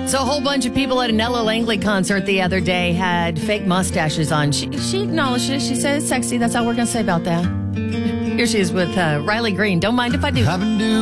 So a whole bunch of people at a Nella Langley concert the other day had fake mustaches on. She acknowledged it. She said it's sexy. That's all we're going to say about that. Here she is with Riley Green. Don't mind if I do.